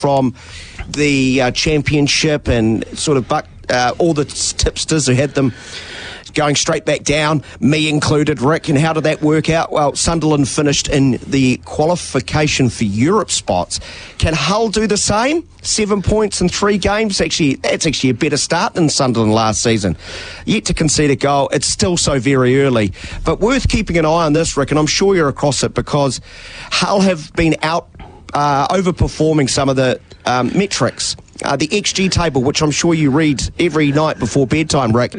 from the championship and sort of bucked all the tipsters who had them going straight back down, me included, Rick. And how did that work out? Well, Sunderland finished in the qualification for Europe spots. Can Hull do the same? 7 points in 3 games? That's actually a better start than Sunderland last season. Yet to concede a goal. It's still so very early. But worth keeping an eye on this, Rick, and I'm sure you're across it, because Hull have been overperforming some of the metrics. The XG table, which I'm sure you read every night before bedtime, Rick,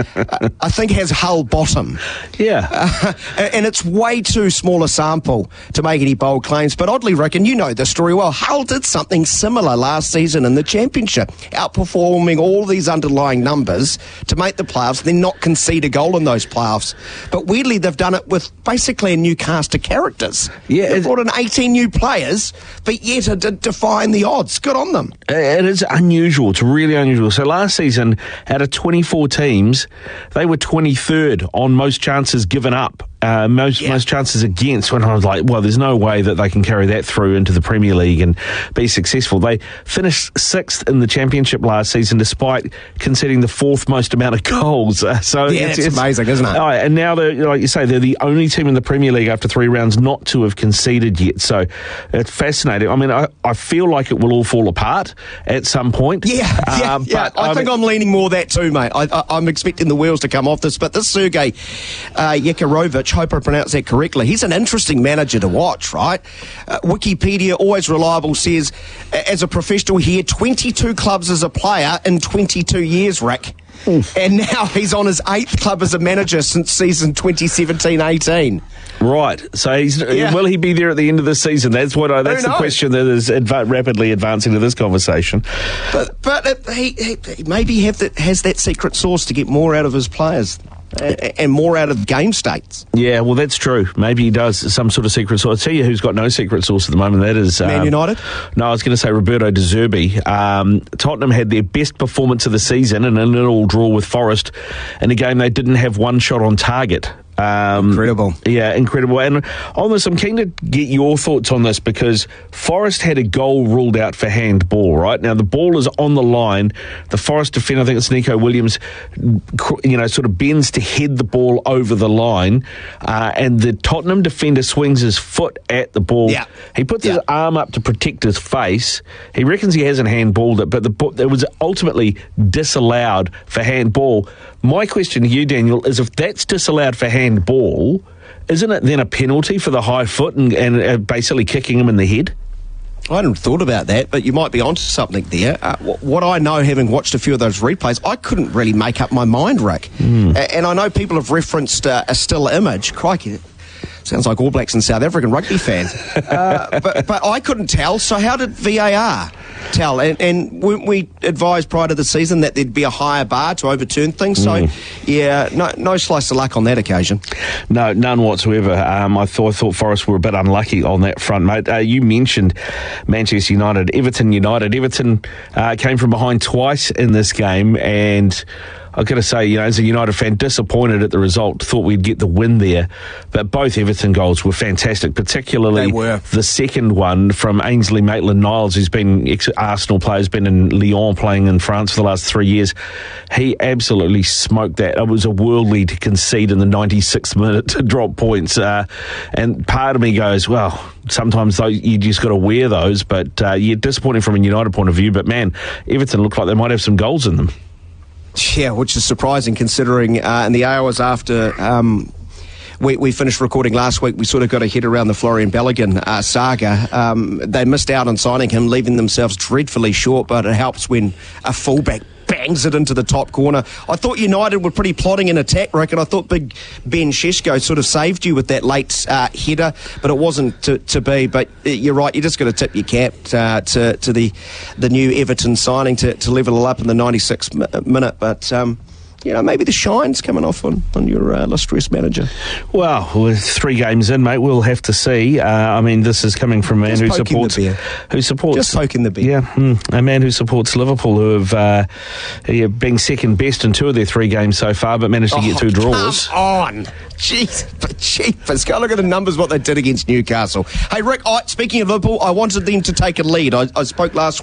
I think has Hull bottom. Yeah. And it's way too small a sample to make any bold claims. But oddly, Rick, and you know the story well, Hull did something similar last season in the Championship, outperforming all these underlying numbers to make the playoffs, then not concede a goal in those playoffs. But weirdly, they've done it with basically a new cast of characters. Yeah, they've brought in 18 new players, but yet it defying the odds. Good on them. It is unusual. It's really unusual. So last season, out of 24 teams, they were 23rd on most chances given up. Most chances against, when I was like, well, there's no way that they can carry that through into the Premier League and be successful. They finished 6th in the Championship last season, despite conceding the 4th most amount of goals. It's amazing, isn't it? And now, like you say, they're the only team in the Premier League after 3 rounds not to have conceded yet. So it's fascinating. I mean, I feel like it will all fall apart at some point. But I think I'm leaning more that too, mate. I'm expecting the wheels to come off this. But this Sergei Yekarovic, hope I pronounced that correctly, he's an interesting manager to watch, right? Wikipedia, always reliable, says, as a professional here, 22 clubs as a player in 22 years, Rick. And now he's on his 8th club as a manager since season 2017-18. Right. So will he be there at the end of the season? That's the question that is rapidly advancing to this conversation. But he maybe has that secret sauce to get more out of his players. And more out of game states. Yeah, well, that's true. Maybe he does some sort of secret sauce. I'll tell you who's got no secret sauce at the moment. That is Man United? No, I was going to say Roberto De Zerbi. Tottenham had their best performance of the season in a little draw with Forest in a game they didn't have one shot on target. Incredible. Yeah, incredible. And on this, I'm keen to get your thoughts on this, because Forest had a goal ruled out for handball, right? Now, the ball is on the line. The Forest defender, I think it's Nico Williams, sort of bends to head the ball over the line, and the Tottenham defender swings his foot at the ball. Yeah. He puts his arm up to protect his face. He reckons he hasn't handballed it, but it was ultimately disallowed for handball. My question to you, Daniel, is if that's disallowed for handball, isn't it then a penalty for the high foot and basically kicking him in the head? I hadn't thought about that, but you might be onto something there. What I know, having watched a few of those replays, I couldn't really make up my mind, Rick. And I know people have referenced a still image. Crikey, sounds like All Blacks and South African rugby fans. But I couldn't tell, so how did VAR tell? And weren't we advised prior to the season that there'd be a higher bar to overturn things? So, no slice of luck on that occasion. No, none whatsoever. I thought Forest were a bit unlucky on that front, mate. You mentioned Manchester United, Everton United. Everton came from behind twice in this game, and I've got to say, as a United fan, disappointed at the result. Thought we'd get the win there. But both Everton goals were fantastic, particularly the second one from Ainsley Maitland-Niles, who's been ex-Arsenal player, has been in Lyon playing in France for the last 3 years. He absolutely smoked that. It was a worldly to concede in the 96th minute to drop points. And part of me goes, well, sometimes you just got to wear those. But disappointing from a United point of view. But man, Everton looked like they might have some goals in them. Yeah, which is surprising considering in the hours after we finished recording last week, we sort of got a head around the Florian Balogun saga. They missed out on signing him, leaving themselves dreadfully short, but it helps when a fullback bangs it into the top corner. I thought United were pretty plotting an attack, Rick, and I thought big Ben Šeško sort of saved you with that late header, but it wasn't to be. But you're right, you just got to tip your cap to the new Everton signing to level it up in the 96th minute. But maybe the shine's coming off on your illustrious manager. Well, with 3 games in, mate, we'll have to see. This is coming from a man who supports just poking the bear. Yeah, a man who supports Liverpool, who have been second best in 2 of their 3 games so far, but managed to get 2 draws. Come on. Jeepers. Go look at the numbers, what they did against Newcastle. Hey, Rick, speaking of Liverpool, I wanted them to take a lead. I spoke last week